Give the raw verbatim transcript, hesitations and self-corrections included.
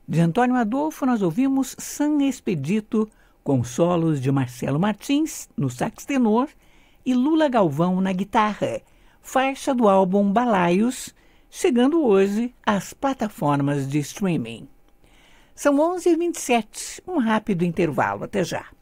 De Antônio Adolfo, nós ouvimos San Expedito, com solos de Marcelo Martins no sax tenor e Lula Galvão na guitarra, faixa do álbum Balaios, chegando hoje às plataformas de streaming. São onze e vinte e sete, um rápido intervalo, até já.